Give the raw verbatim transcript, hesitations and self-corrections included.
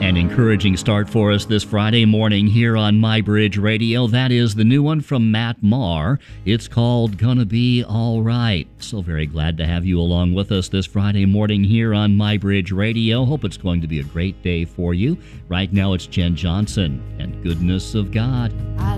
An encouraging start for us this Friday morning here on My Bridge Radio. That is the new one from Matt Maher. It's called Gonna Be All Right. So very glad to have you along with us this Friday morning here on My Bridge Radio. Hope it's going to be a great day for you. Right now it's Jen Johnson and Goodness of God.